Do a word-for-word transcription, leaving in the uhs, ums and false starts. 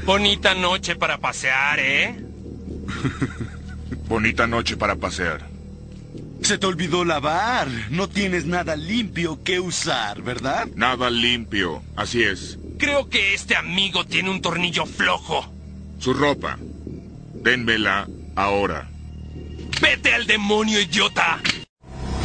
Bonita noche para pasear, ¿eh? Bonita noche para pasear. Se te olvidó lavar. No tienes nada limpio que usar, ¿verdad? Nada limpio, así es. Creo que este amigo tiene un tornillo flojo. Su ropa. Dénmela ahora. ¡Vete al demonio, idiota!